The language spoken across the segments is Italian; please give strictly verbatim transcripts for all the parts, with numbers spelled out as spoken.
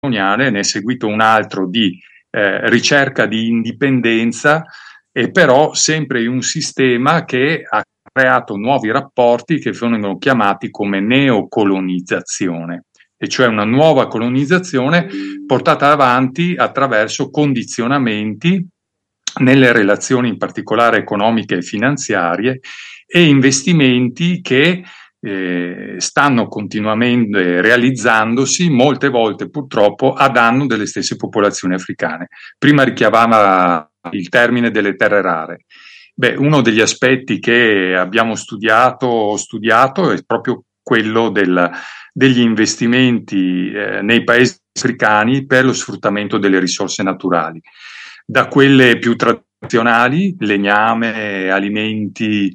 coloniale, ne è seguito un altro di eh, ricerca di indipendenza, e però sempre in un sistema che ha creato nuovi rapporti che vengono chiamati come neocolonizzazione, e cioè una nuova colonizzazione portata avanti attraverso condizionamenti nelle relazioni, in particolare economiche e finanziarie, e investimenti che eh, stanno continuamente realizzandosi, molte volte purtroppo a danno delle stesse popolazioni africane. Prima richiamava il termine delle terre rare. Beh, uno degli aspetti che abbiamo studiato, studiato è proprio quello del, degli investimenti eh, nei paesi africani per lo sfruttamento delle risorse naturali, da quelle più tradizionali, legname, alimenti,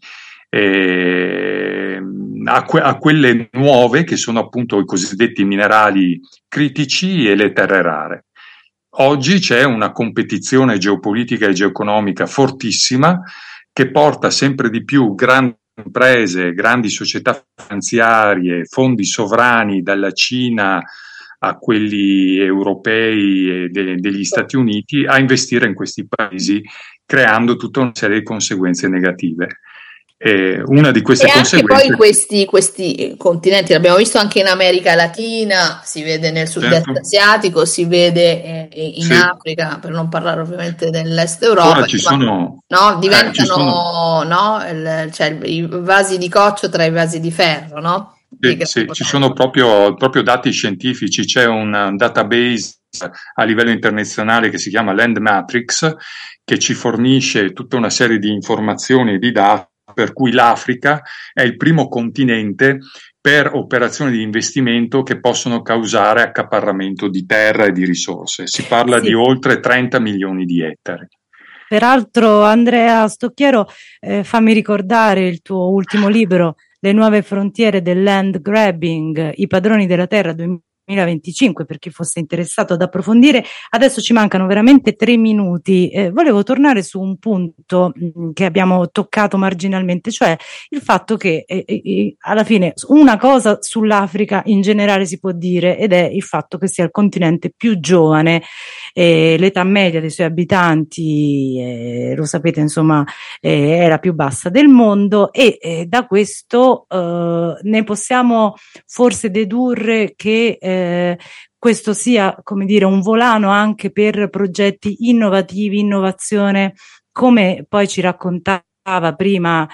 eh, a, que- a quelle nuove che sono appunto i cosiddetti minerali critici e le terre rare. Oggi c'è una competizione geopolitica e geoeconomica fortissima che porta sempre di più grandi imprese, grandi società finanziarie, fondi sovrani dalla Cina a quelli europei e de- degli Stati Uniti a investire in questi paesi, creando tutta una serie di conseguenze negative. E una di queste E anche conseguenze... poi questi, questi continenti, l'abbiamo visto anche in America Latina, si vede nel sud-est Certo, asiatico, si vede eh, in sì. Africa, per non parlare ovviamente dell'est Ora Europa, ci insomma, sono, no? eh, ci sono Diventano, no? Il- cioè, i vasi di coccio tra i vasi di ferro, no? Di Sì, grandi sì, ci potenze. sono proprio, proprio dati scientifici, c'è un database a livello internazionale che si chiama Land Matrix, che ci fornisce tutta una serie di informazioni e di dati, per cui l'Africa è il primo continente per operazioni di investimento che possono causare accaparramento di terra e di risorse. Si parla di Sì. oltre trenta milioni di ettari. Peraltro, Andrea Stocchiero, eh, fammi ricordare il tuo ultimo libro, Le nuove frontiere del land grabbing, i padroni della terra duemilaventicinque, per chi fosse interessato ad approfondire. Adesso ci mancano veramente tre minuti. Eh, volevo tornare su un punto mh, che abbiamo toccato marginalmente, cioè il fatto che eh, eh, alla fine una cosa sull'Africa in generale si può dire, ed è il fatto che sia il continente più giovane. Eh, l'età media dei suoi abitanti, eh, lo sapete, insomma, eh, è la più bassa del mondo, e eh, da questo eh, ne possiamo forse dedurre che eh, questo sia, come dire, un volano anche per progetti innovativi, innovazione, come poi ci raccontava prima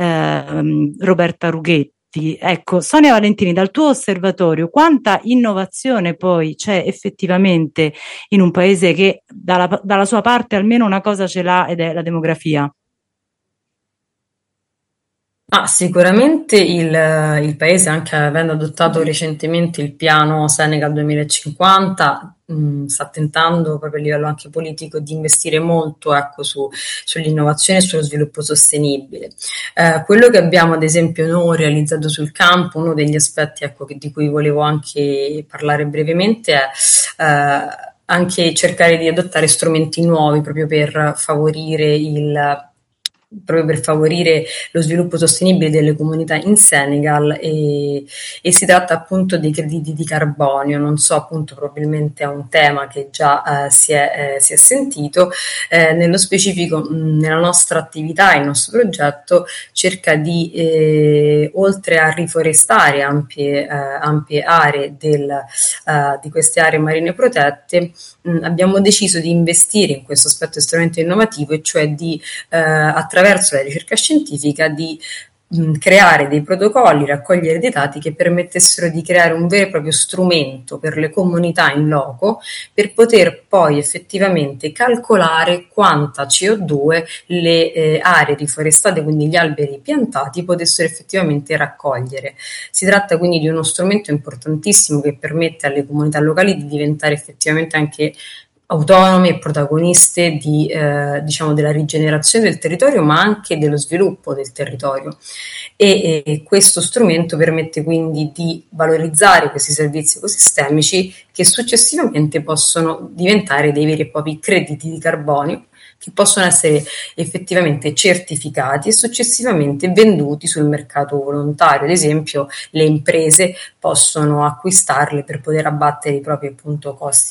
eh, Roberta Rughetti. Ecco, Sonia Valentini, dal tuo osservatorio, quanta innovazione poi c'è effettivamente in un paese che dalla, dalla sua parte almeno una cosa ce l'ha, ed è la demografia? Ah, sicuramente il, il paese, anche avendo adottato recentemente il piano Senegal duemilacinquanta, mh, sta tentando proprio a livello anche politico di investire molto, ecco, su, sull'innovazione e sullo sviluppo sostenibile. Eh, quello che abbiamo ad esempio noi realizzato sul campo, uno degli aspetti, ecco, che, di cui volevo anche parlare brevemente, è eh, anche cercare di adottare strumenti nuovi proprio per favorire il proprio per favorire lo sviluppo sostenibile delle comunità in Senegal, e, e si tratta appunto dei crediti di carbonio. Non so, appunto, probabilmente è un tema che già eh, si, è, eh, si è sentito. Eh, nello specifico, mh, nella nostra attività, il nostro progetto cerca di, eh, oltre a riforestare ampie, eh, ampie aree del, eh, di queste aree marine protette, mh, abbiamo deciso di investire in questo aspetto estremamente innovativo, e cioè di eh, attraverso la ricerca scientifica di mh, creare dei protocolli, raccogliere dei dati che permettessero di creare un vero e proprio strumento per le comunità in loco, per poter poi effettivamente calcolare quanta C O due le eh, aree riforestate, quindi gli alberi piantati, potessero effettivamente raccogliere. Si tratta quindi di uno strumento importantissimo che permette alle comunità locali di diventare effettivamente anche autonome e protagoniste di, eh, diciamo, della rigenerazione del territorio, ma anche dello sviluppo del territorio. E, e questo strumento permette quindi di valorizzare questi servizi ecosistemici, che successivamente possono diventare dei veri e propri crediti di carbonio, che possono essere effettivamente certificati e successivamente venduti sul mercato volontario. Ad esempio, le imprese possono acquistarle per poter abbattere i propri appunto costi